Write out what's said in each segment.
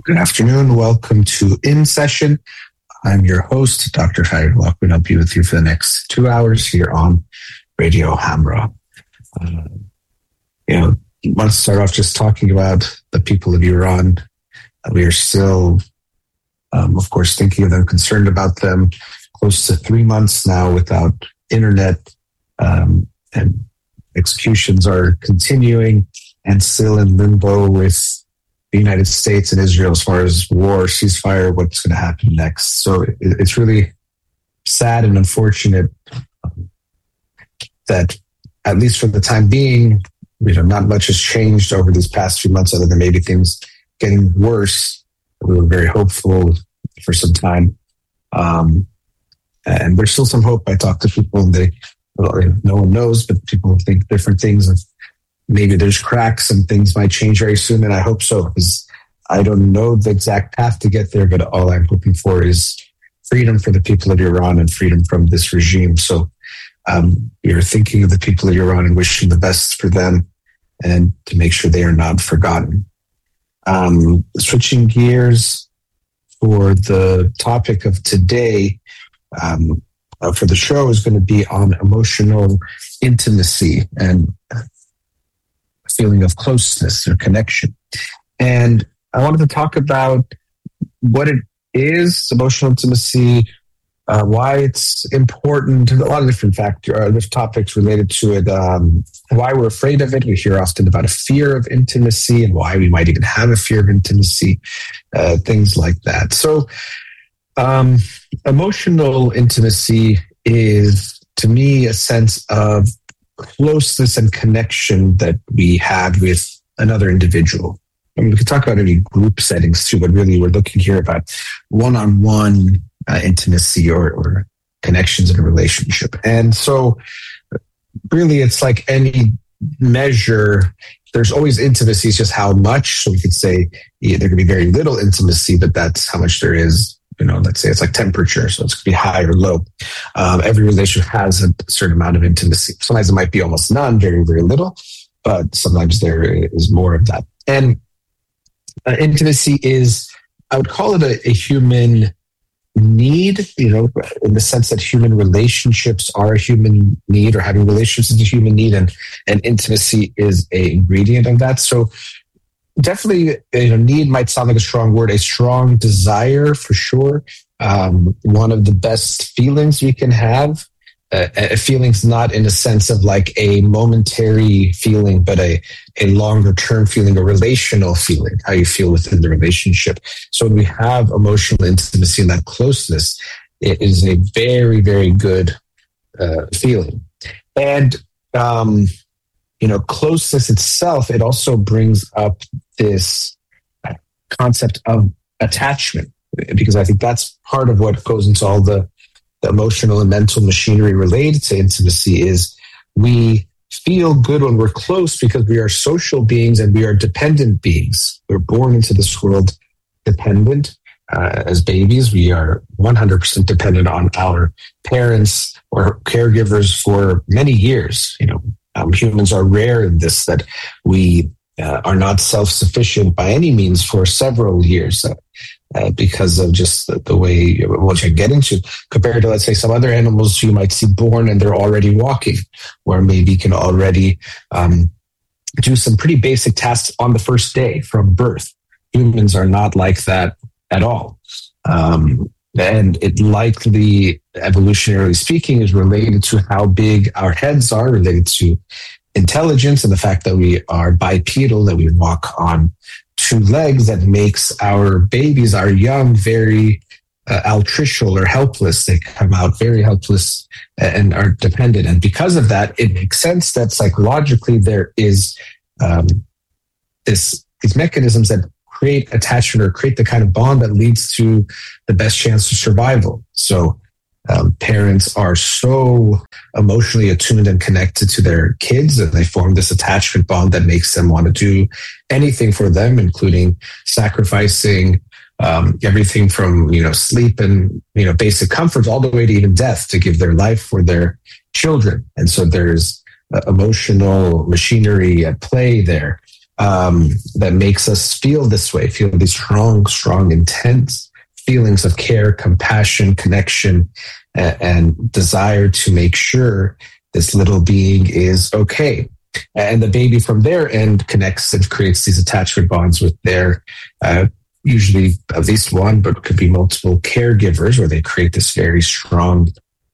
Good afternoon. Welcome to In Session. I'm your host, Dr. Farid Walkman. I'll be with you for the next 2 hours here on Radio Hamra. I want to start off just talking about the people of Iran. We are still, of course, thinking of them, concerned about them. Close to 3 months now without internet, and executions are continuing and still in limbo with the United States and Israel as far as war, ceasefire, what's going to happen next. So it's really sad and unfortunate that, at least for the time being, not much has changed over these past few months other than maybe things getting worse. We were very hopeful for some time. And there's still some hope. I talk to people and no one knows, but people think different things. And maybe there's cracks and things might change very soon. And I hope so, because I don't know the exact path to get there, but all I'm hoping for is freedom for the people of Iran and freedom from this regime. So you're thinking of the people of Iran and wishing the best for them and to make sure they are not forgotten. Switching gears for the topic of today, for the show is going to be on emotional intimacy and feeling of closeness or connection. And I wanted to talk about what it is, emotional intimacy, why it's important, a lot of different there's topics related to it, why we're afraid of it. We hear often about a fear of intimacy and why we might even have a fear of intimacy, things like that. So emotional intimacy is, to me, a sense of closeness and connection that we have with another individual. I mean, we could talk about any group settings too, but really we're looking here about one-on-one intimacy or connections in a relationship. And so really it's like any measure, there's always intimacy, it's just how much. So we could say there could be very little intimacy, but that's how much there is. Let's say it's like temperature, so it's going to be high or low. Every relationship has a certain amount of intimacy. Sometimes it might be almost none, very, very little, but sometimes there is more of that. And intimacy is, I would call it a human need, in the sense that human relationships are a human need, or having relationships is a human need, and intimacy is an ingredient of that. So definitely, need might sound like a strong word, a strong desire for sure. One of the best feelings we can have, feelings not in a sense of like a momentary feeling, but a longer term feeling, a relational feeling, how you feel within the relationship. So when we have emotional intimacy and that closeness, it is a very, very good feeling. And closeness itself, it also brings up this concept of attachment, because I think that's part of what goes into all the emotional and mental machinery related to intimacy. Is we feel good when we're close because we are social beings and we are dependent beings. We're born into this world dependent. As babies, we are 100% dependent on our parents or caregivers for many years. Humans are rare in this, that we are not self-sufficient by any means for several years because of just the way, what you're getting to, compared to, let's say, some other animals you might see born and they're already walking, or maybe can already do some pretty basic tasks on the first day from birth. Humans are not like that at all. And it likely, evolutionarily speaking, is related to how big our heads are, related to intelligence and the fact that we are bipedal, that we walk on 2 legs, that makes our babies, our young, very altricial or helpless. They come out very helpless and are dependent. And because of that, it makes sense that psychologically there is these mechanisms that create attachment or create the kind of bond that leads to the best chance of survival. So parents are so emotionally attuned and connected to their kids, and they form this attachment bond that makes them want to do anything for them, including sacrificing everything from sleep and basic comforts all the way to even death to give their life for their children. And so there's emotional machinery at play there. that makes us feel this way, feel these strong, intense feelings of care, compassion, connection, and desire to make sure this little being is okay. And the baby from their end connects and creates these attachment bonds with their, usually at least one, but could be multiple caregivers, where they create this very strong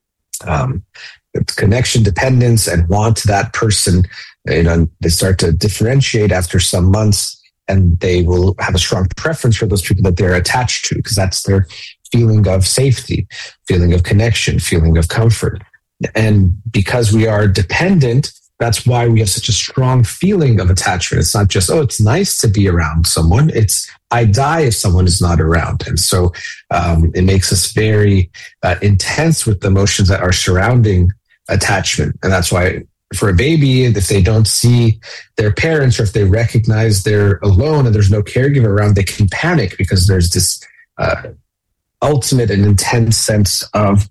connection, dependence, and want that person. They start to differentiate after some months, and they will have a strong preference for those people that they're attached to, because that's their feeling of safety, feeling of connection, feeling of comfort. And because we are dependent, that's why we have such a strong feeling of attachment. It's not just, it's nice to be around someone. It's, I die if someone is not around. And so it makes us very intense with the emotions that are surrounding attachment. And that's why for a baby, if they don't see their parents, or if they recognize they're alone and there's no caregiver around, they can panic, because there's this ultimate and intense sense of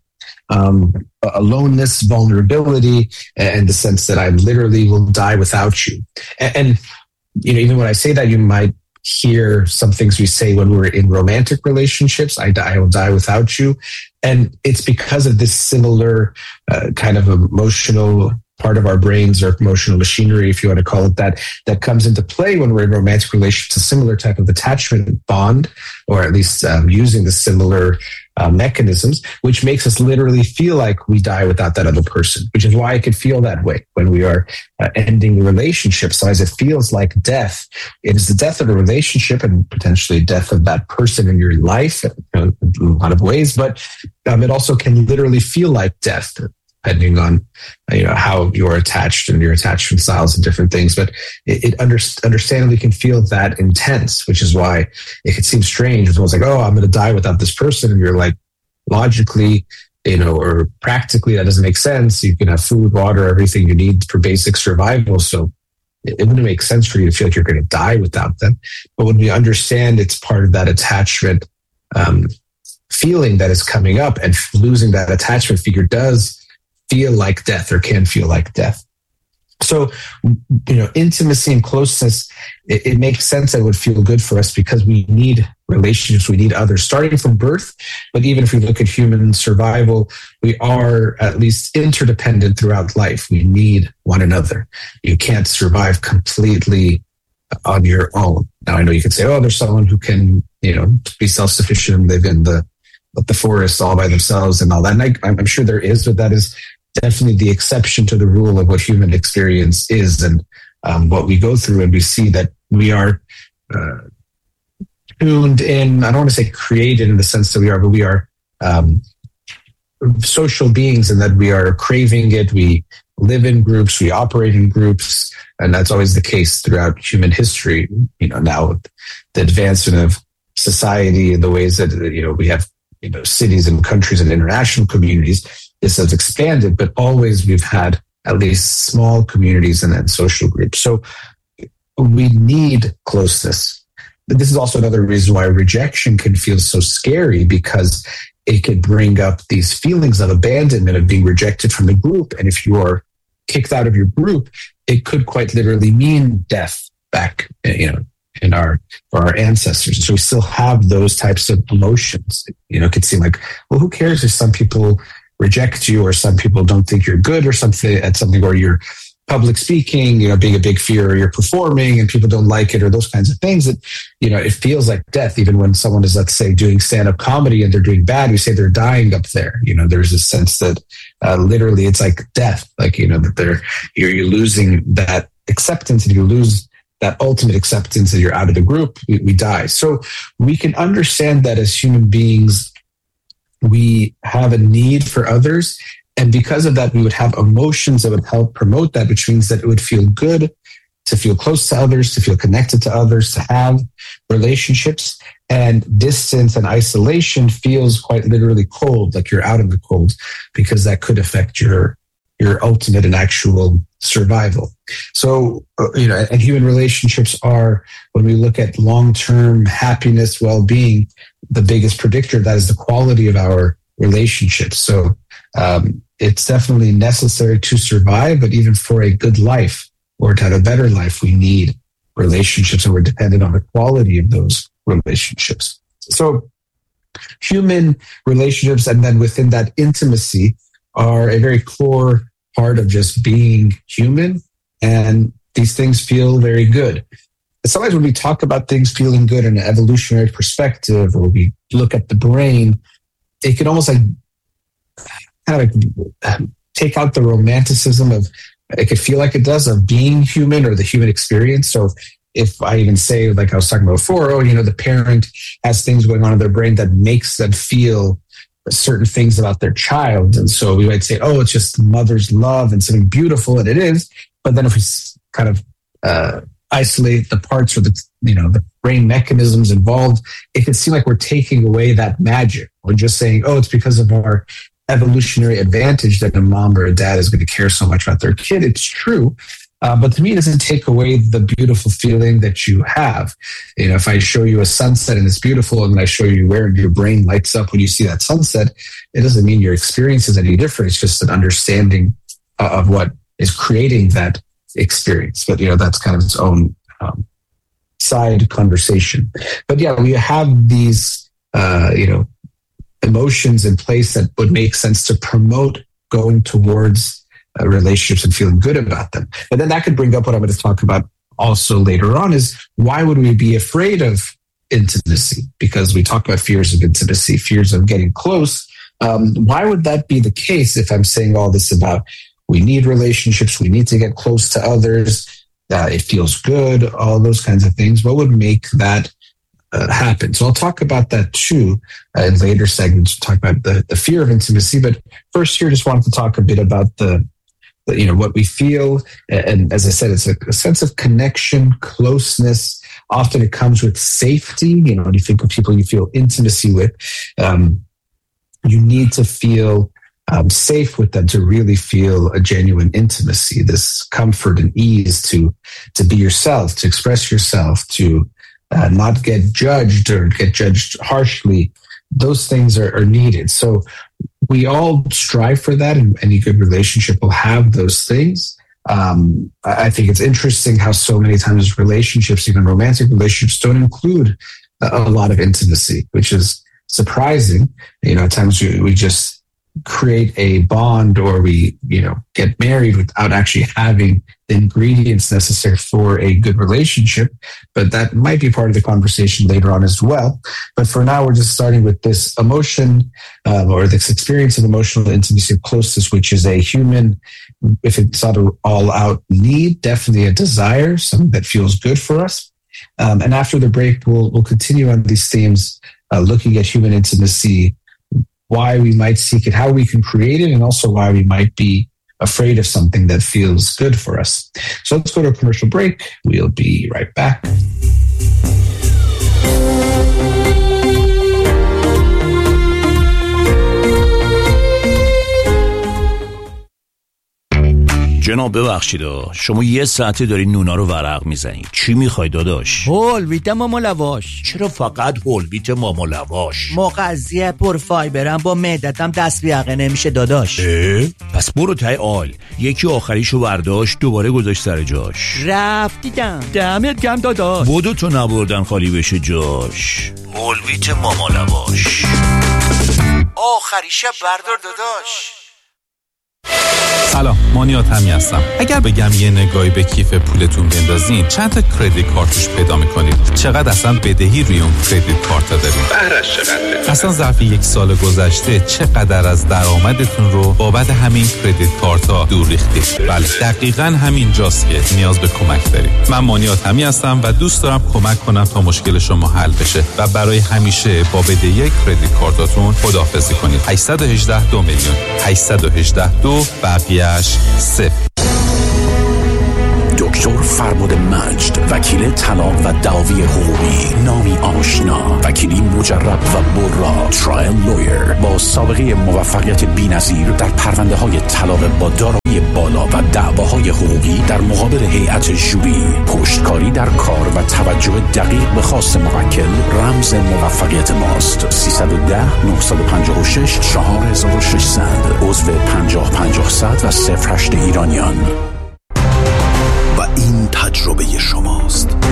aloneness, vulnerability, and the sense that I literally will die without you. And even when I say that, you might hear some things we say when we're in romantic relationships. I will die without you. And it's because of this similar kind of emotional part of our brains, or emotional machinery, if you want to call it that, that comes into play when we're in romantic relationships, a similar type of attachment bond, or at least using the similar mechanisms, which makes us literally feel like we die without that other person, which is why I could feel that way when we are ending the relationship. So as it feels like death, it is the death of a relationship, and potentially death of that person in your life in a lot of ways, but it also can literally feel like death, depending on how you're attached and your attachment styles and different things. But it understandably can feel that intense, which is why it could seem strange. It's almost like, I'm going to die without this person. And you're like, logically, or practically, that doesn't make sense. You can have food, water, everything you need for basic survival. So it wouldn't make sense for you to feel like you're going to die without them. But when we understand it's part of that attachment feeling that is coming up, and losing that attachment figure does feel like death, or can feel like death. So, intimacy and closeness, it makes sense that it would feel good for us, because we need relationships, we need others, starting from birth. But even if we look at human survival, we are at least interdependent throughout life. We need one another. You can't survive completely on your own. Now, I know you could say, there's someone who can, be self-sufficient and live in the forest all by themselves and all that. And I'm sure there is, but that is definitely the exception to the rule of what human experience is, and what we go through. And we see that we are tuned in. I don't want to say created in the sense that we are, but we are social beings, and that we are craving it. We live in groups, we operate in groups, and that's always the case throughout human history. Now with the advancement of society and the ways that we have cities and countries and international communities, this has expanded, but always we've had at least small communities and then social groups. So we need closeness. But this is also another reason why rejection can feel so scary, because it could bring up these feelings of abandonment, of being rejected from the group. And if you are kicked out of your group, it could quite literally mean death back, for our ancestors. So we still have those types of emotions. It could seem like, well, who cares if some people reject you, or some people don't think you're good, or something, or you're public speaking, being a big fear, or you're performing and people don't like it, or those kinds of things. That, it feels like death. Even when someone is, let's say, doing stand-up comedy and they're doing bad, we say they're dying up there. There's a sense that literally it's like death, that you're losing that acceptance, and you lose that ultimate acceptance that you're out of the group. We die. So we can understand that as human beings, we have a need for others. And because of that, we would have emotions that would help promote that, which means that it would feel good to feel close to others, to feel connected to others, to have relationships. And distance and isolation feels quite literally cold, like you're out in the cold, because that could affect your ultimate and actual survival. So, and human relationships are, when we look at long-term happiness, well-being, the biggest predictor of that is the quality of our relationships. So it's definitely necessary to survive, but even for a good life, or to have a better life, we need relationships, and we're dependent on the quality of those relationships. So human relationships, and then within that intimacy, are a very core part of just being human. And these things feel very good. Sometimes when we talk about things feeling good in an evolutionary perspective, or we look at the brain, it can almost take out the romanticism of, it could feel like it does, of being human or the human experience. So if I even say, like I was talking about before, the parent has things going on in their brain that makes them feel certain things about their child. And so we might say, oh, it's just mother's love and something beautiful, and it is. But then if we kind of isolate the parts or the brain mechanisms involved, it can seem like we're taking away that magic. We're just saying, oh, it's because of our evolutionary advantage that a mom or a dad is going to care so much about their kid. It's true. But to me, it doesn't take away the beautiful feeling that you have. If I show you a sunset and it's beautiful, and then I show you where your brain lights up when you see that sunset, it doesn't mean your experience is any different. It's just an understanding of what is creating that experience. But, that's kind of its own side conversation. But yeah, we have these, emotions in place that would make sense to promote going towards relationships and feeling good about them. But then that could bring up what I'm going to talk about also later on, is why would we be afraid of intimacy? Because we talk about fears of intimacy, fears of getting close. Why would that be the case if I'm saying all this about we need relationships, we need to get close to others, it feels good, all those kinds of things? What would make that happen? So I'll talk about that too in later segments. We'll talk about the fear of intimacy. But first here, just wanted to talk a bit about the what we feel. And as I said, it's a sense of connection, closeness. Often it comes with safety. When you think of people you feel intimacy with, you need to feel safe with them to really feel a genuine intimacy, this comfort and ease to be yourself, to express yourself, to not get judged or get judged harshly. Those things are needed. So we all strive for that, and any good relationship will have those things. I think it's interesting how so many times relationships, even romantic relationships, don't include a lot of intimacy, which is surprising. At times we just create a bond, or we, get married without actually having the ingredients necessary for a good relationship. But that might be part of the conversation later on as well. But for now, we're just starting with this emotion or this experience of emotional intimacy, closeness, which is a human, if it's not an all-out need, definitely a desire, something that feels good for us. And after the break, we'll continue on these themes, looking at human intimacy, why we might seek it, how we can create it, and also why we might be afraid of something that feels good for us. So let's go to a commercial break. We'll be right back. جناب ببخشید، شما 1 ساعته داری نونا رو ورق میزنید. چی میخوای داداش؟ هول ویت ماما لواش. چرا فقط هول ویت ماما لواش؟ مغذیه پر فایبرم، با معدتم دست بیاقه نمیشه داداش. پس برو تای آل، یکی آخریشو برداشت دوباره گذاشت سر جاش. رفتیدم. دمت گرم داداش. بودو تو نبردن خالی بشه جاش. هول ویت ماما لواش. آخریشه بردار داداش. سلام، مانیات همی هستم. اگر بگم یه نگاهی به کیف پولتون بندازین، چند تا کردیت کارتش پیدا میکنید؟ چقدر اصلا بدهی روی اون کردیت کارت دارین؟ بهرش چقدره؟ اصلا ظرف 1 سال گذشته چقدر از درآمدتون رو بابت همین کردیت کارت ها دور ریختید؟ بله، دقیقاً همین جاست که نیاز به کمک دارید. من مانیات همی هستم و دوست دارم کمک کنم تا مشکل شما حل بشه و برای همیشه با بدهی کردیت کارتاتون خداحافظی کنید. 818 2 میلیون 818 2 بقیه‌اش 0. دکتر فرمود مجد، وکیل طلاق و دعاوی حقوقی، نامی آشنا، وکیلی مجرب و برا، ترایل لویر با سابقه موفقیت بی‌نظیر در پرونده‌های طلاق با دارایی بالا و دعواهای حقوقی در مقابل هیئت ژوری، پشتکاری در کار و توجه دقیق به خواست موکل رمز موفقیت ماست. 310 956 4600 عضو 50-50 و 08 ایرانیان. و این تجربه شماست.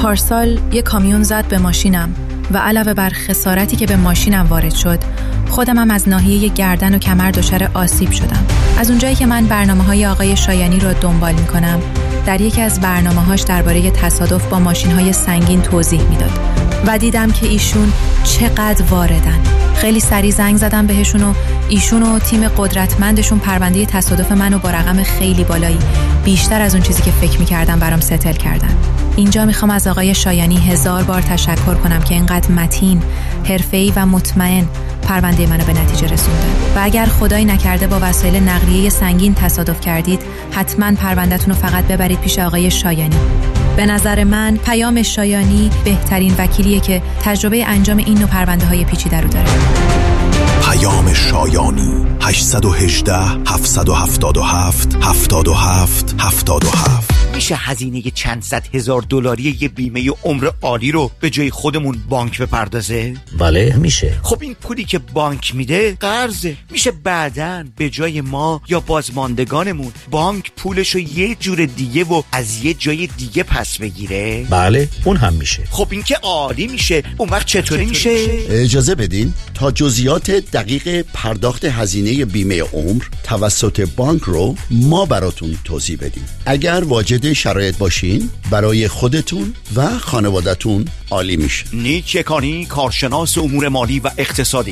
پارسال یه کامیون زد به ماشینم و علاوه بر خسارتی که به ماشینم وارد شد، خودم هم از ناحیه گردن و کمر دچار آسیب شدم. از اونجایی که من برنامه‌های آقای شایانی رو دنبال می‌کنم، در یکی از برنامه‌هاش درباره تصادف با ماشین‌های سنگین توضیح میداد و دیدم که ایشون چقدر واردن. خیلی سریع زنگ زدم بهشون و ایشون و تیم قدرتمندشون پرونده تصادف منو با رقم خیلی بالایی، بیشتر از اون چیزی که فکر می‌کردم، برام ستل کردن. اینجا میخوام از آقای شایانی 1000 بار تشکر کنم که اینقدر متین، حرفه‌ای و مطمئن پرونده منو به نتیجه رسونده. و اگر خدایی نکرده با وسایل نقلیه سنگین تصادف کردید، حتما پرونده‌تون رو فقط ببرید پیش آقای شایانی. به نظر من پیام شایانی بهترین وکیلیه که تجربه انجام این نوع پرونده‌های پیچیده رو داره. پیام شایانی 818 777 77 77. میشه هزینه چند صد هزار دلاری یه بیمه عمر عالی رو به جای خودمون بانک بپردازه؟ بله میشه. خب این پولی که بانک میده قرضه، میشه بعداً به جای ما یا بازماندگانمون بانک پولشو یه جور دیگه و از یه جای دیگه پس بگیره؟ بله اون هم میشه. خب این که عالی میشه. اون وقت چطوری میشه؟ اجازه بدین تا جزئیات دقیق پرداخت هزینه بیمه عمر توسط بانک رو ما براتون توضیح بدیم. اگر واجد شرایط باشین برای خودتون و خانوادتون عالی میشه. نیک یکانی، کارشناس امور مالی و اقتصادی.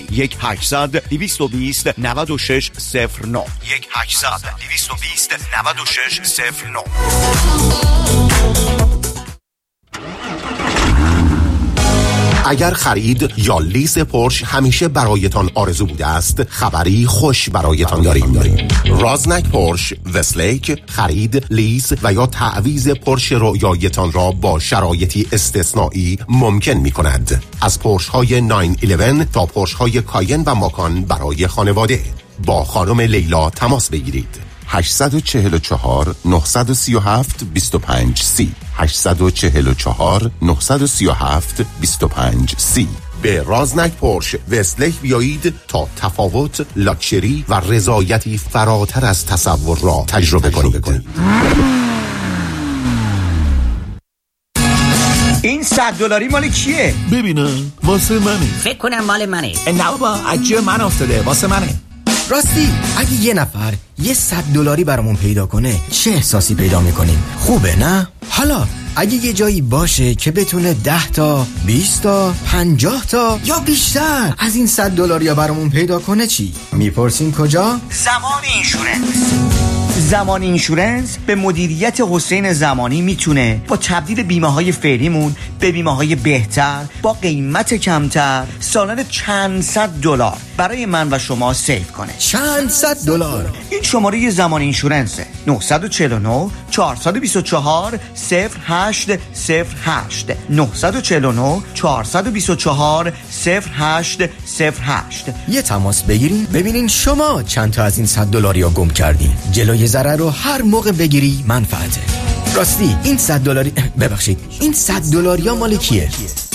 1-800-220-9609 1-800-220-9609. اگر خرید یا لیز پورش همیشه برایتان آرزو بوده است، خبری خوش برایتان داریم. رازنک پورش وستلیک خرید، لیز و یا تعویض پورش رویایتان را با شرایطی استثنایی ممکن می کند. از پورش های 911 تا پورش های کاین و ماکان برای خانواده. با خانم لیلا تماس بگیرید. 844 937 2530 844 937 2530. به رازنک پورش وستلیک بیایید تا تفاوت، لاکچری و رضایتی فراتر از تصور را تجربه کنید. این $100 مال کیه؟ ببینم واسه منه. فکر کنم مال منه. نه بابا عجیه من افتاده واسه منه. راستی اگه یه نفر یه $100 برامون پیدا کنه چه احساسی پیدا میکنیم؟ خوبه نه؟ حالا اگه یه جایی باشه که بتونه 10 تا 20 تا 50 تا یا بیشتر از این $100 برامون پیدا کنه چی؟ میپرسین کجا؟ زمان اینشورنس. زمان اینشورنس به مدیریت حسین زمانی میتونه با تبدیل بیمه های فعلیمون به بیمه های بهتر با قیمت کمتر سالانه چند $100 برای من و شما سیو کنه. چند $100؟ این شماره زمان اینشورنسه. 949 424 0808 949 424 0808. یه تماس بگیرین ببینین شما چند تا از این $100 رو گم کردین. جلوی ضرر رو هر موقع بگیری منفعته. راستی این $100 ببخشید این $100 مال کیه؟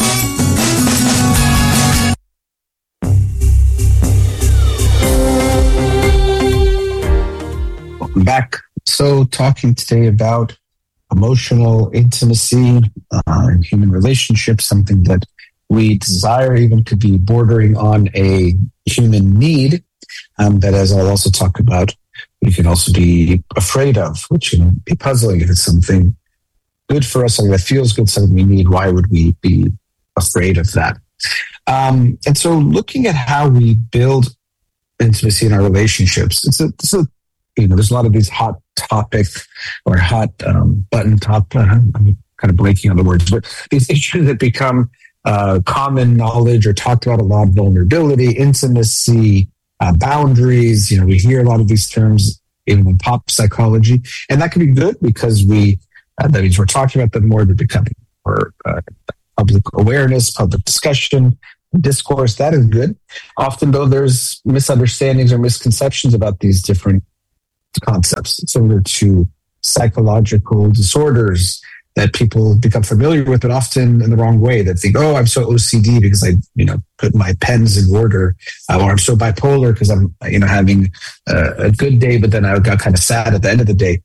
Back. So talking today about emotional intimacy in human relationships, something that we desire, even could be bordering on a human need, that as I'll also talk about, we can also be afraid of, which can be puzzling. If it's something good for us, something that feels good, something we need, why would we be afraid of that? And so looking at how we build intimacy in our relationships, it's a there's a lot of these hot topic or hot button top, I'm kind of blanking on the words, but these issues that become common knowledge or talked about a lot: vulnerability, intimacy, boundaries. We hear a lot of these terms in pop psychology, and that can be good because that means we're talking about them more, they're becoming more public awareness, public discussion, discourse. That is good. Often though, there's misunderstandings or misconceptions about these different concepts, similar to psychological disorders that people become familiar with, but often in the wrong way. That think, oh, I'm so OCD because I, put my pens in order, or I'm so bipolar because I'm, having a good day, but then I got kind of sad at the end of the day.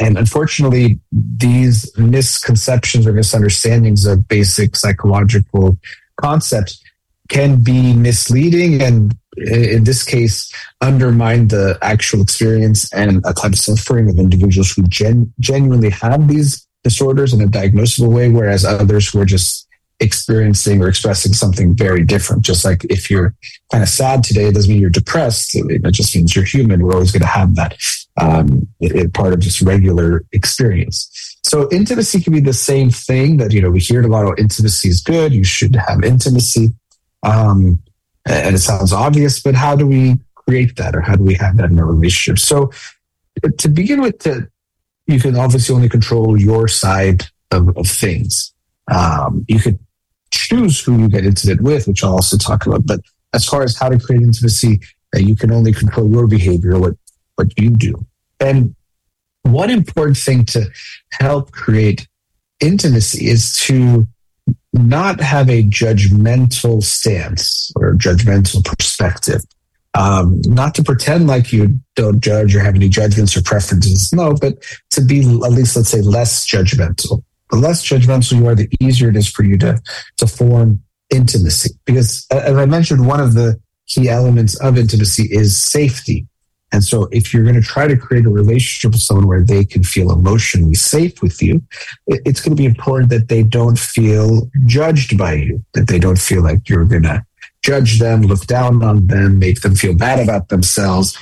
And unfortunately, these misconceptions or misunderstandings of basic psychological concepts can be misleading and, in this case, undermine the actual experience and a type of suffering of individuals who genuinely have these disorders in a diagnosable way, whereas others who are just experiencing or expressing something very different. Just like if you're kind of sad today, it doesn't mean you're depressed. It just means you're human. We're always going to have that part of just regular experience. So intimacy can be the same thing that, we hear a lot of intimacy is good. You should have intimacy. And it sounds obvious, but how do we create that, or how do we have that in a relationship? So to begin with, you can obviously only control your side of things. You could choose who you get intimate with, which I'll also talk about. But as far as how to create intimacy, you can only control your behavior, what you do. And one important thing to help create intimacy is to not have a judgmental stance or judgmental perspective. Not to pretend like you don't judge or have any judgments or preferences. No, but to be at least, let's say, less judgmental. The less judgmental you are, the easier it is for you to form intimacy. Because as I mentioned, one of the key elements of intimacy is safety. And so if you're going to try to create a relationship with someone where they can feel emotionally safe with you, it's going to be important that they don't feel judged by you, that they don't feel like you're going to judge them, look down on them, make them feel bad about themselves,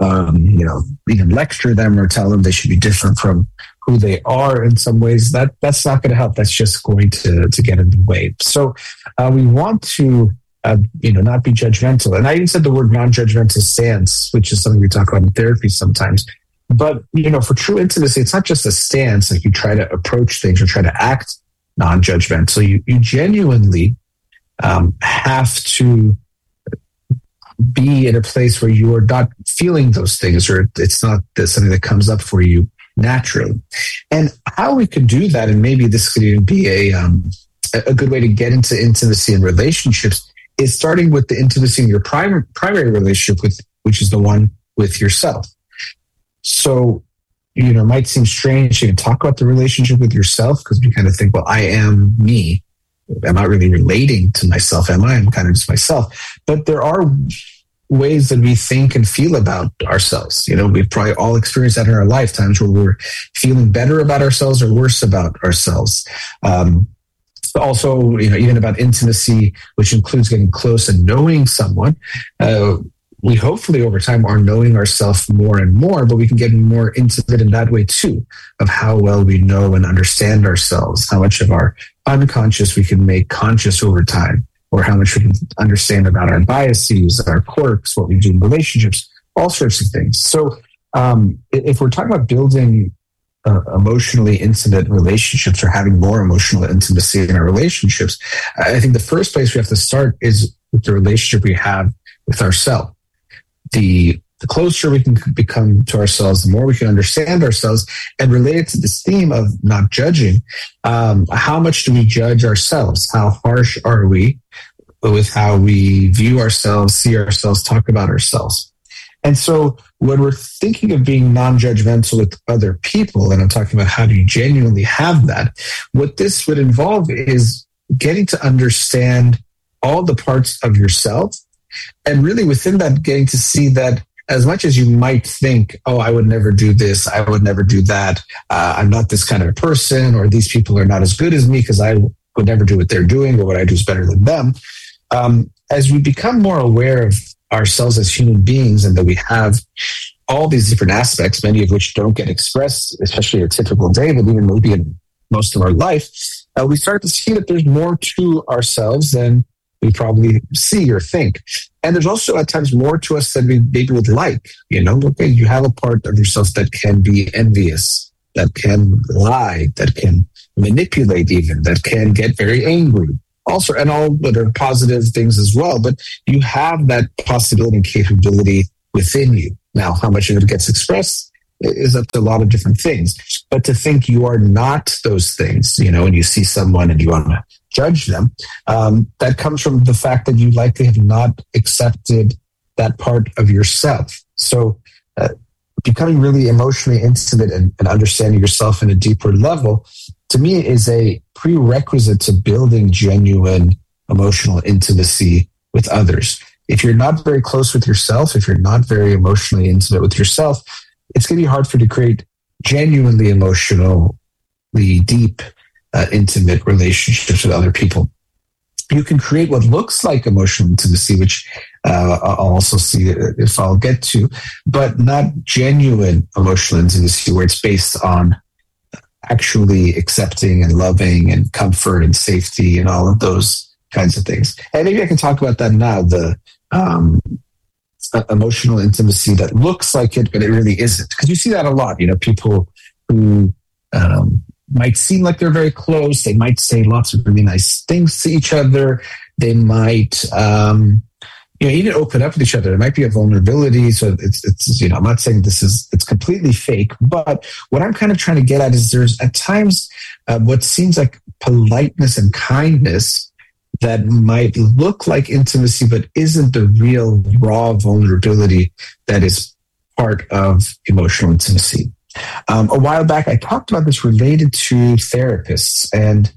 even lecture them or tell them they should be different from who they are in some ways. That's not going to help. That's just going to get in the way. So we want to not be judgmental. And I even said the word non-judgmental stance, which is something we talk about in therapy sometimes. But, for true intimacy, it's not just a stance, like you try to approach things or try to act non-judgmental. You genuinely have to be in a place where you are not feeling those things, or it's not something that comes up for you naturally. And how we could do that, and maybe this could even be a good way to get into intimacy in relationships, is starting with the intimacy in your primary relationship, which is the one with yourself. So, it might seem strange to talk about the relationship with yourself, because we kind of think, well, I am me. I'm not really relating to myself, am I? I'm kind of just myself. But there are ways that we think and feel about ourselves. We've probably all experienced that in our lifetimes, where we're feeling better about ourselves or worse about ourselves. Also, even about intimacy, which includes getting close and knowing someone. We hopefully over time are knowing ourselves more and more, but we can get more intimate in that way too, of how well we know and understand ourselves, how much of our unconscious we can make conscious over time, or how much we can understand about our biases, our quirks, what we do in relationships, all sorts of things. So if we're talking about building emotionally intimate relationships, or having more emotional intimacy in our relationships, I think the first place we have to start is with the relationship we have with ourselves. The closer we can become to ourselves, the more we can understand ourselves. And related to this theme of not judging, how much do we judge ourselves? How harsh are we with how we view ourselves, see ourselves, talk about ourselves? And so when we're thinking of being non-judgmental with other people, and I'm talking about how do you genuinely have that, what this would involve is getting to understand all the parts of yourself, and really within that, getting to see that as much as you might think, oh, I would never do this, I would never do that, I'm not this kind of person, or these people are not as good as me because I would never do what they're doing, or what I do is better than them. As we become more aware of ourselves as human beings, and that we have all these different aspects, many of which don't get expressed, especially a typical day, but even maybe in most of our life, we start to see that there's more to ourselves than we probably see or think. And there's also at times more to us than we maybe would like. Okay, you have a part of yourself that can be envious, that can lie, that can manipulate even, that can get very angry. Also, and all that are positive things as well, but you have that possibility and capability within you. Now, how much of it gets expressed is up to a lot of different things. But to think you are not those things, and you see someone and you want to judge them, that comes from the fact that you likely have not accepted that part of yourself. So becoming really emotionally intimate and understanding yourself in a deeper level, to me, is a prerequisite to building genuine emotional intimacy with others. If you're not very close with yourself, if you're not very emotionally intimate with yourself, it's going to be hard for you to create genuinely emotionally deep, intimate relationships with other people. You can create what looks like emotional intimacy, which I'll also see if I'll get to, but not genuine emotional intimacy where it's based on actually accepting and loving and comfort and safety and all of those kinds of things. And maybe I can talk about that now, the emotional intimacy that looks like it, but it really isn't. Because you see that a lot, people who might seem like they're very close. They might say lots of really nice things to each other. They might, even open up with each other. There might be a vulnerability. So it's I'm not saying it's completely fake, but what I'm kind of trying to get at is there's at times what seems like politeness and kindness that might look like intimacy, but isn't the real raw vulnerability that is part of emotional intimacy. A while back, I talked about this related to therapists. And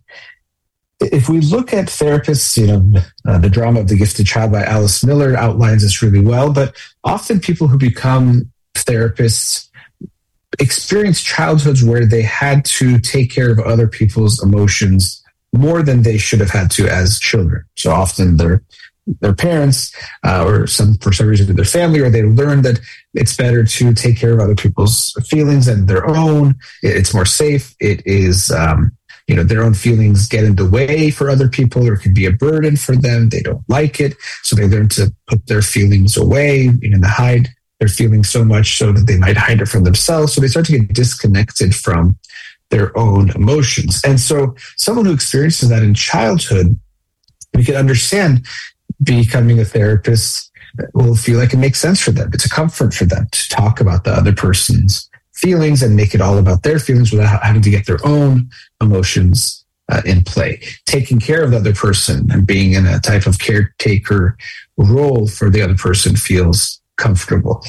if we look at therapists, the Drama of the Gifted Child by Alice Miller outlines this really well, but often people who become therapists experience childhoods where they had to take care of other people's emotions more than they should have had to as children. So often their parents for some reason their family, or they learn that it's better to take care of other people's feelings than their own. It's more safe. It is, their own feelings get in the way for other people, or it can be a burden for them. They don't like it. So they learn to put their feelings away, to hide their feelings so much so that they might hide it from themselves. So they start to get disconnected from their own emotions. And so someone who experiences that in childhood, we can understand becoming a therapist will feel like it makes sense for them. It's a comfort for them to talk about the other person's feelings and make it all about their feelings without having to get their own emotions in play. Taking care of the other person and being in a type of caretaker role for the other person feels comfortable.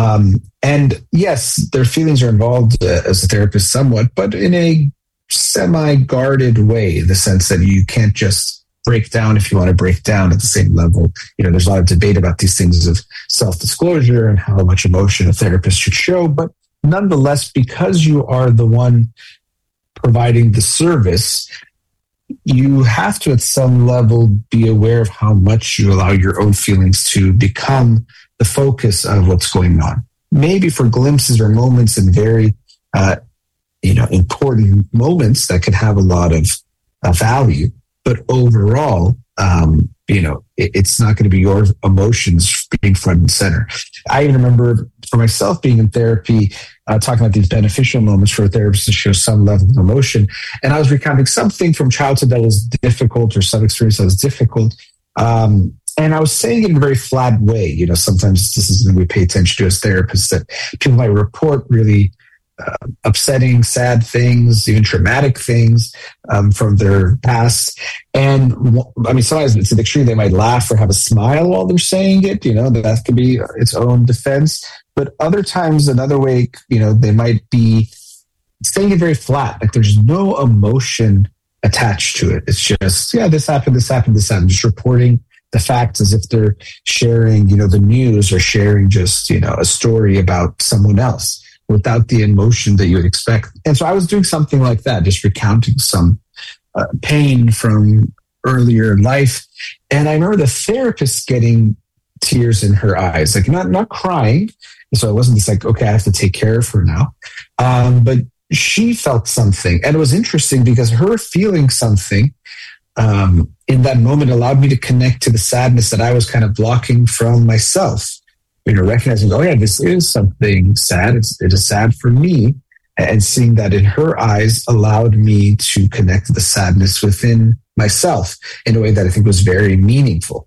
And yes, their feelings are involved as a therapist somewhat, but in a semi-guarded way, in the sense that you can't just break down if you want to break down at the same level. There's a lot of debate about these things of self-disclosure and how much emotion a therapist should show, but nonetheless, because you are the one providing the service, you have to at some level be aware of how much you allow your own feelings to become the focus of what's going on. Maybe for glimpses or moments and very, important moments that could have a lot of value. But overall, it's not going to be your emotions being front and center. I even remember for myself being in therapy, talking about these beneficial moments for a therapist to show some level of emotion. And I was recounting something from childhood that was difficult, or some experience that was difficult. And I was saying it in a very flat way. Sometimes this is when we pay attention to as therapists, that people might report really upsetting, sad things, even traumatic things from their past. And sometimes it's an extreme. They might laugh or have a smile while they're saying it. That could be its own defense. But other times, another way, they might be saying it very flat. Like there's no emotion attached to it. It's just, this happened, just reporting the facts as if they're sharing, the news, or sharing just, a story about someone else without the emotion that you would expect. And so I was doing something like that, just recounting some pain from earlier in life. And I remember the therapist getting tears in her eyes, like not crying. So it wasn't just like, okay, I have to take care of her now. But she felt something. And it was interesting because her feeling something in that moment allowed me to connect to the sadness that I was kind of blocking from myself. Recognizing, this is something sad. It is sad for me. And seeing that in her eyes allowed me to connect to the sadness within myself in a way that I think was very meaningful.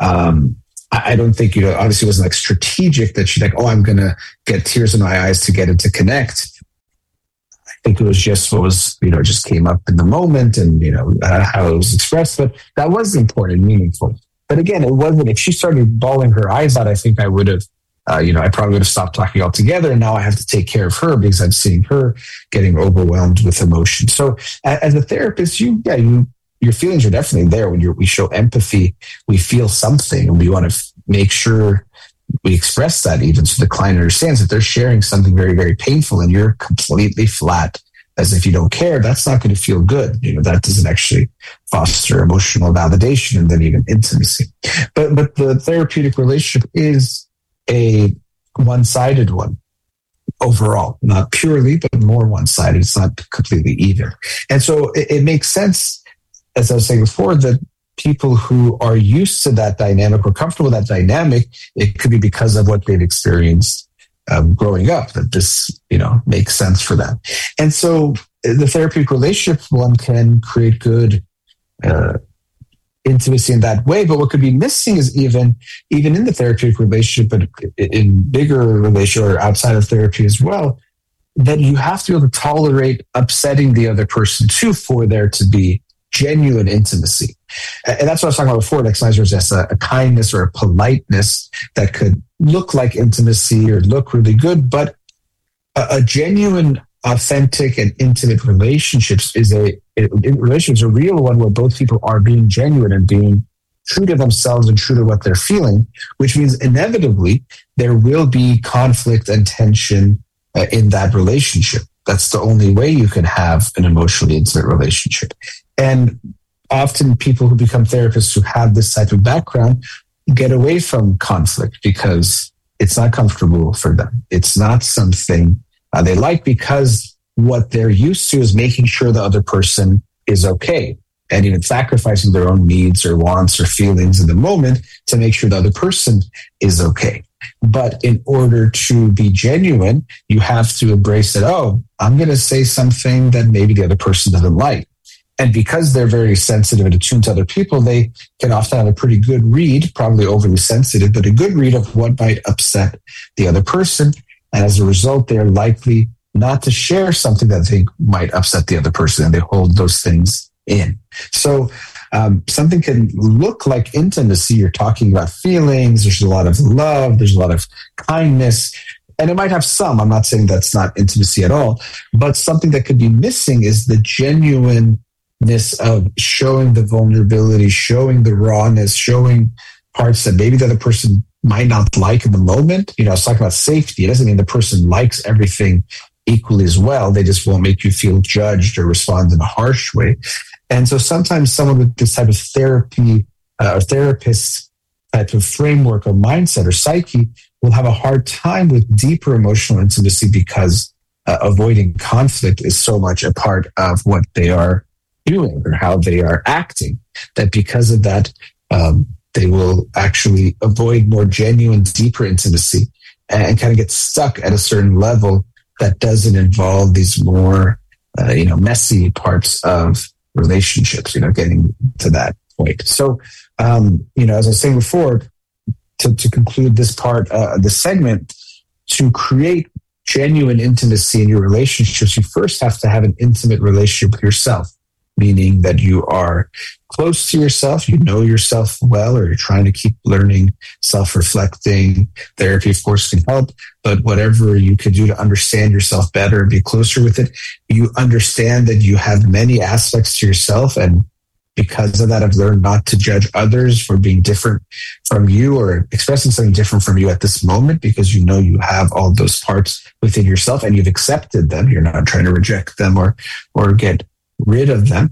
I don't think, obviously it wasn't like strategic that she's like, I'm going to get tears in my eyes to get it to connect. I think it was just what was, just came up in the moment and, how it was expressed. But that was important and meaningful. But again, it wasn't, if she started bawling her eyes out, I think I would have I probably would have stopped talking altogether, and now I have to take care of her because I'm seeing her getting overwhelmed with emotion. So as a therapist, your feelings are definitely there. When we show empathy, we feel something, and we want to make sure we express that even so the client understands that they're sharing something very, very painful, and you're completely flat as if you don't care. That's not going to feel good. That doesn't actually foster emotional validation and then even intimacy. But the therapeutic relationship is a one-sided one overall, not purely, but more one-sided. It's not completely either. And so it makes sense, as I was saying before, that people who are used to that dynamic or comfortable with that dynamic, it could be because of what they've experienced growing up, that this, makes sense for them. And so the therapeutic relationship one can create good intimacy in that way. But what could be missing is even in the therapeutic relationship, but in bigger relationship or outside of therapy as well, that you have to be able to tolerate upsetting the other person too for there to be genuine intimacy. And that's what I was talking about before. Like sometimes there's just a kindness or a politeness that could look like intimacy or look really good, but a genuine, authentic, and intimate relationships is a real one where both people are being genuine and being true to themselves and true to what they're feeling, which means inevitably there will be conflict and tension in that relationship. That's the only way you can have an emotionally intimate relationship. And often people who become therapists who have this type of background get away from conflict because it's not comfortable for them. It's not something they like, because what they're used to is making sure the other person is okay, and even sacrificing their own needs or wants or feelings in the moment to make sure the other person is okay. But in order to be genuine, you have to embrace that, I'm going to say something that maybe the other person doesn't like. And because they're very sensitive and attuned to other people, they can often have a pretty good read, probably overly sensitive, but a good read of what might upset the other person. And as a result, they're likely not to share something that they might upset the other person, and they hold those things in. So something can look like intimacy. You're talking about feelings. There's a lot of love. There's a lot of kindness. And it might have some. I'm not saying that's not intimacy at all. But something that could be missing is the genuineness of showing the vulnerability, showing the rawness, showing parts that maybe the other person might not like in the moment. I was talking about safety. It doesn't mean the person likes everything equally as well. They just won't make you feel judged or respond in a harsh way. And so sometimes someone with this type of therapy or therapist type of framework or mindset or psyche will have a hard time with deeper emotional intimacy because avoiding conflict is so much a part of what they are doing or how they are acting, that because of that, they will actually avoid more genuine, deeper intimacy and kind of get stuck at a certain level that doesn't involve these more, messy parts of relationships, getting to that point. So, as I was saying before, to conclude this part, this segment, to create genuine intimacy in your relationships, you first have to have an intimate relationship with yourself, meaning that you are close to yourself, you know yourself well, or you're trying to keep learning, self-reflecting. Therapy, of course, can help, but whatever you can do to understand yourself better and be closer with it, you understand that you have many aspects to yourself, and because of that, I've learned not to judge others for being different from you or expressing something different from you at this moment, because you know you have all those parts within yourself and you've accepted them. You're not trying to reject them or get rid of them.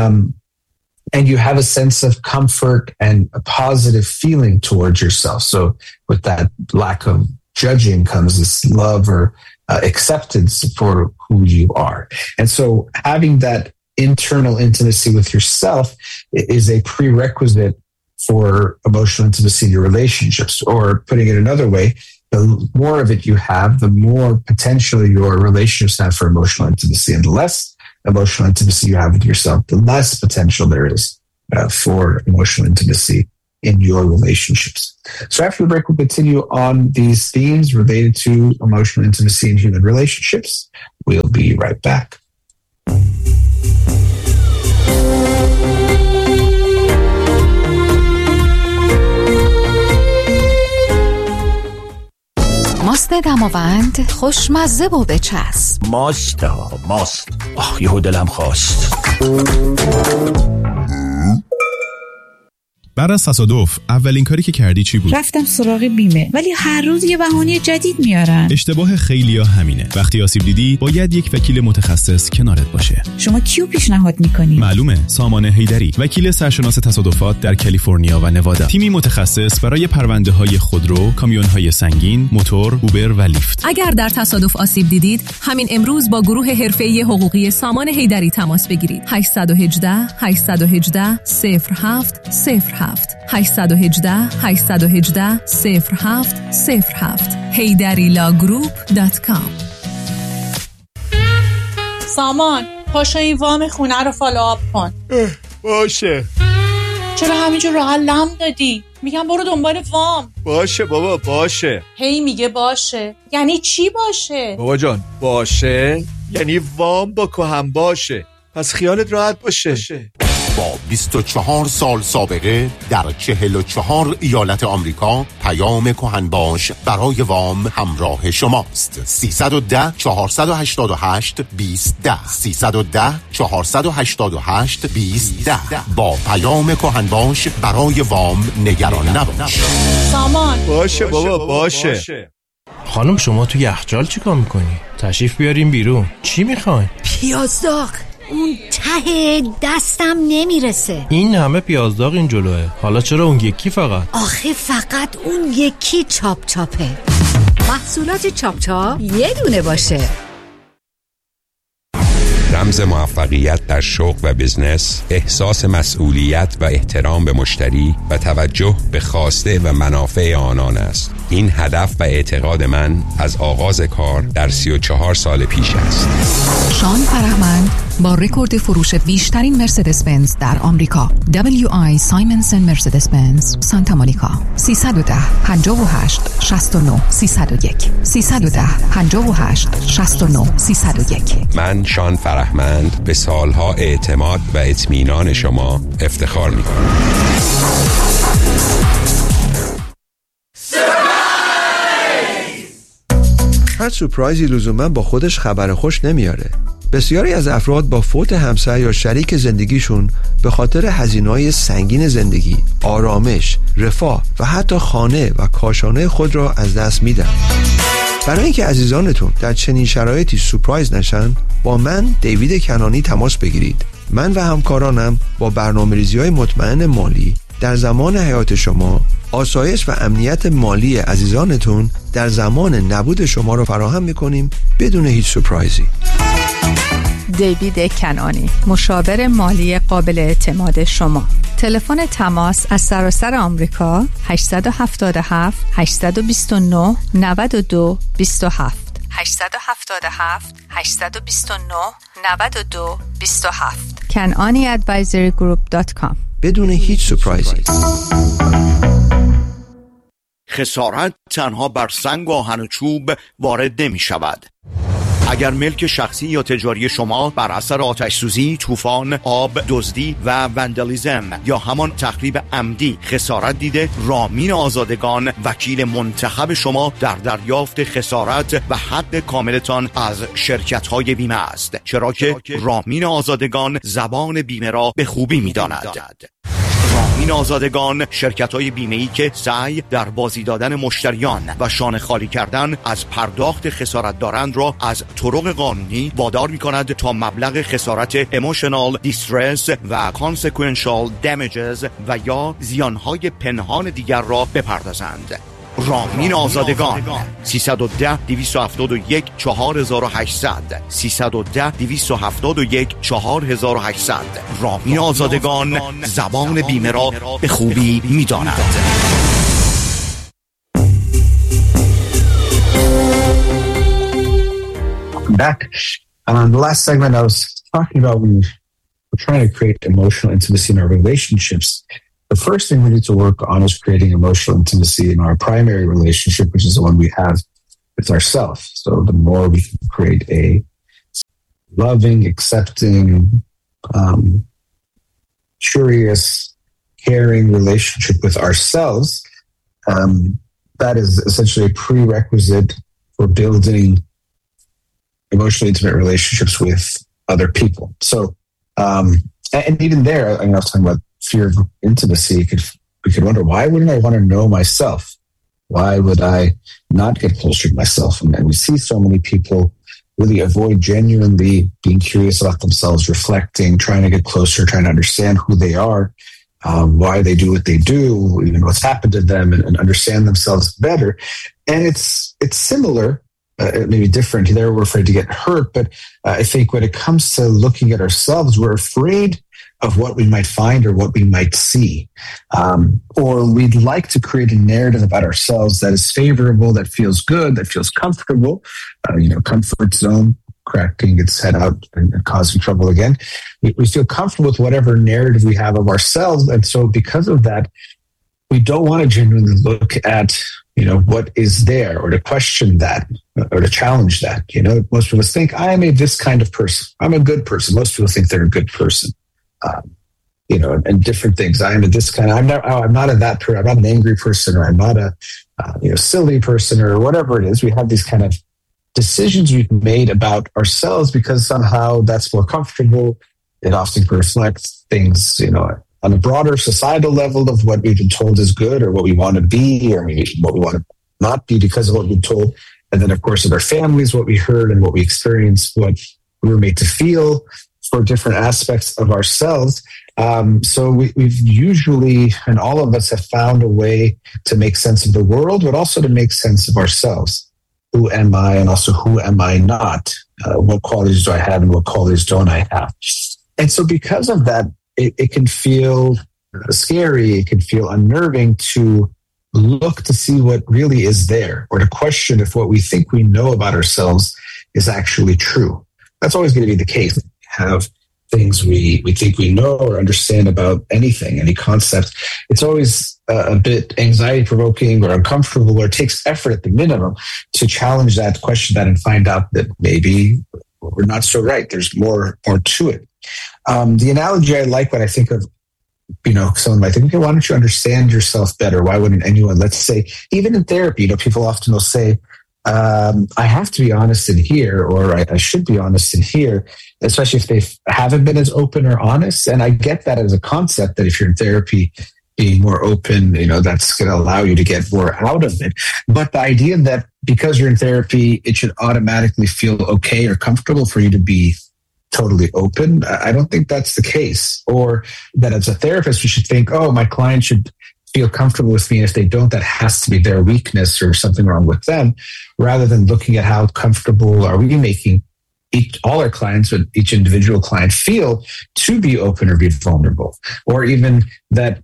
And you have a sense of comfort and a positive feeling towards yourself. So with that lack of judging comes this love or acceptance for who you are. And so having that internal intimacy with yourself is a prerequisite for emotional intimacy in your relationships. Or putting it another way, the more of it you have, the more potential your relationships have for emotional intimacy, and the less emotional intimacy you have with yourself, the less potential there is for emotional intimacy in your relationships. So after the break, we'll continue on these themes related to emotional intimacy in human relationships. We'll be right back. دماوند، خوشمزه و بچسب. ماست ها ماست. یهو دلم خواست. بعد از تصادف اولین کاری که کردی چی بود؟ رفتم سراغ بیمه، ولی هر روز یه بهانه جدید میارن. اشتباه خیلیا همینه. وقتی آسیب دیدی باید یک وکیل متخصص کنارت باشه. شما کیو پیشنهاد میکنی؟ معلومه، سامان حیدری، وکیل سرشناس تصادفات در کالیفرنیا و نوادا. تیمی متخصص برای پرونده‌های خودرو، کامیون‌های سنگین، موتور، اوبر و لیفت. اگر در تصادف آسیب دیدید، همین امروز با گروه حرفه‌ای حقوقی سامان حیدری تماس بگیرید. 818 818 0707 818 818 0707 haydarilaw.com. سامان پاشو این وام خونه رو فالوآپ کن. باشه. چرا همینجور راحت لم دادی؟ میگم برو دنبال وام. باشه بابا باشه. هی میگه باشه. یعنی چی باشه؟ بابا جان باشه یعنی وام با کهن باشه. پس خیالت راحت باشه. با 24 سال سابقه در 44 ایالت آمریکا، پیام کهنباش برای وام همراه شماست. 310 488 2010 310 488 2010. با پیام کهنباش برای وام نگران نباش. سامان باشه بابا باشه. خانم شما تو یخچال چیکار میکنی؟ تشریف بیاریم بیرون. چی میخواین؟ پیاز داغ. اون ته دستم نمیرسه. این همه پیازداغ این جلوه. حالا چرا اون یکی فقط؟ آخه فقط اون یکی چاپ چاپه. محصولات چاپ چاپ یه دونه باشه. رمز موفقیت در شغل و بزنس، احساس مسئولیت و احترام به مشتری و توجه به خواسته و منافع آنان است. این هدف و اعتقاد من از آغاز کار در 34 سال پیش است. شان فرهمند با رکورد فروش بیشترین مرسدس بنز در آمریکا، WI سایمنسن مرسدس بنز سانتا مونیکا. 310 58 69 301 310 58 69 301. من شان فرهمند به سالها اعتماد و اطمینان شما افتخار می‌کنم. هر سورپرایزی لزوما با خودش خبر خوش نمیاره. بسیاری از افراد با فوت همسر یا شریک زندگیشون به خاطر هزینه‌های سنگین زندگی، آرامش، رفاه و حتی خانه و کاشانه خود را از دست میدن. برای اینکه عزیزانتون در چنین شرایطی سورپرایز نشن، با من دیوید کنانی تماس بگیرید. من و همکارانم با برنامه‌ریزی‌های مطمئن مالی در زمان حیات شما، آسایش و امنیت مالی عزیزانتون در زمان نبود شما را فراهم می‌کنیم بدون هیچ سورپرایزی. دیوید کنانی، مشاور مالی قابل اعتماد شما. تلفن تماس از سراسر آمریکا 877 829 92 27 877 829 92 27 kananiadvisorygroup.com. بدون هیچ سورپرایزی. خسارت تنها بر سنگ و آهن و چوب وارد نمی شود. اگر ملک شخصی یا تجاری شما بر اثر آتش سوزی، طوفان، آب، دزدی و وندالیزم یا همان تخریب عمدی خسارت دیده، رامین آزادگان وکیل منتخب شما در دریافت خسارت و حق کاملتان از شرکت‌های بیمه است، چرا که رامین آزادگان زبان بیمه را به خوبی می‌داند. رامین آزادگان شرکت‌های بیمه‌ای که سعی در بازی دادن مشتریان و شانه خالی کردن از پرداخت خسارت دارند را از طرق قانونی وادار می‌کند تا مبلغ خسارت emotional distress و consequential damages و یا زیانهای پنهان دیگر را بپردازند. رامین آزادگان 310 271 4800 310 271 4800. رامین آزادگان زبان بیمه را به خوبی می‌داند. Back on the last segment, I was talking about we're trying to create emotional intimacy in our relationships. The first thing we need to work on is creating emotional intimacy in our primary relationship, which is the one we have with ourselves. So the more we can create a loving, accepting, curious, caring relationship with ourselves, that is essentially a prerequisite for building emotionally intimate relationships with other people. So, and even there, I was talking about fear of intimacy. We could wonder, why wouldn't I want to know myself? Why would I not get closer to myself? And we see so many people really avoid genuinely being curious about themselves, reflecting, trying to get closer, trying to understand who they are, why they do what they do, even what's happened to them, and understand themselves better. And it's similar, maybe different. There we're afraid to get hurt, but I think when it comes to looking at ourselves, we're afraid of what we might find or what we might see. Or we'd like to create a narrative about ourselves that is favorable, that feels good, that feels comfortable, comfort zone, cracking its head out and causing trouble again. We feel comfortable with whatever narrative we have of ourselves. And so because of that, we don't want to genuinely look at, what is there, or to question that, or to challenge that. Most of us think, I am this kind of person. I'm a good person. Most people think they're a good person. And different things. I'm not that person. I'm not an angry person, or I'm not a silly person, or whatever it is. We have these kind of decisions we've made about ourselves because somehow that's more comfortable. It often reflects things, on a broader societal level of what we've been told is good, or what we want to be, or maybe what we want to not be because of what we've been told. And then, of course, in our families, what we heard and what we experienced, what we were made to feel for different aspects of ourselves. So we've usually, and all of us have found a way to make sense of the world, but also to make sense of ourselves. Who am I? And also, who am I not? What qualities do I have and what qualities don't I have? And so because of that, it can feel scary. It can feel unnerving to look to see what really is there, or to question if what we think we know about ourselves is actually true. That's always going to be the case. We have things we think we know or understand about anything, any concept. It's always a bit anxiety-provoking or uncomfortable, or it takes effort at the minimum to challenge that, question that, and find out that maybe we're not so right. There's more to it. The analogy I like when I think of, someone might think, okay, why don't you understand yourself better? Why wouldn't anyone, let's say, even in therapy, people often will say, I have to be honest in here, or I should be honest in here, especially if they haven't been as open or honest. And I get that as a concept, that if you're in therapy, being more open, that's going to allow you to get more out of it. But the idea that because you're in therapy, it should automatically feel okay or comfortable for you to be totally open, I don't think that's the case. Or that as a therapist, you should think, oh, my client should feel comfortable with me. And if they don't, that has to be their weakness or something wrong with them, rather than looking at how comfortable are we making all our clients, or each individual client, feel to be open or be vulnerable. Or even that,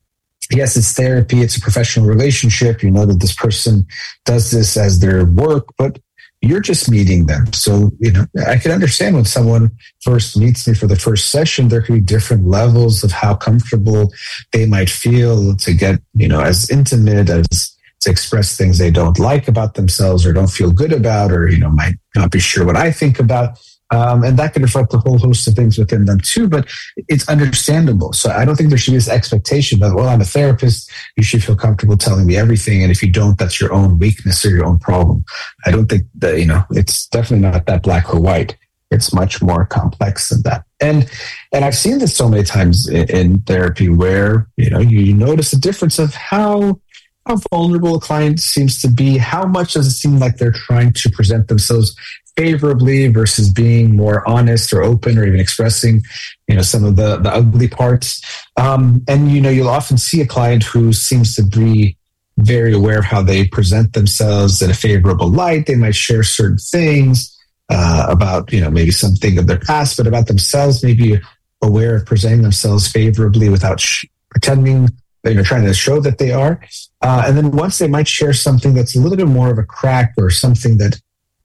yes, it's therapy, it's a professional relationship. That this person does this as their work, but you're just meeting them. So, I can understand when someone first meets me for the first session, there could be different levels of how comfortable they might feel to get, as intimate, as to express things they don't like about themselves or don't feel good about, or, might not be sure what I think about. And that can reflect a whole host of things within them too, but it's understandable. So I don't think there should be this expectation that, well, I'm a therapist, you should feel comfortable telling me everything. And if you don't, that's your own weakness or your own problem. I don't think that, it's definitely not that black or white. It's much more complex than that. And I've seen this so many times in therapy where, you notice a difference of how vulnerable a client seems to be. How much does it seem like they're trying to present themselves favorably versus being more honest or open, or even expressing, some of the ugly parts. And, you'll often see a client who seems to be very aware of how they present themselves in a favorable light. They might share certain things about, maybe something of their past, but about themselves, maybe aware of presenting themselves favorably without pretending, trying to show that they are. And then once they might share something that's a little bit more of a crack, or something that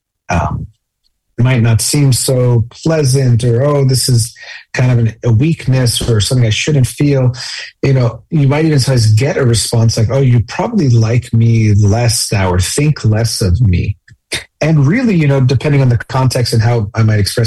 might not seem so pleasant, or, oh, this is kind of a weakness or something I shouldn't feel, you might even sometimes get a response like, oh, you probably like me less now, or think less of me. And really, depending on the context and how I might express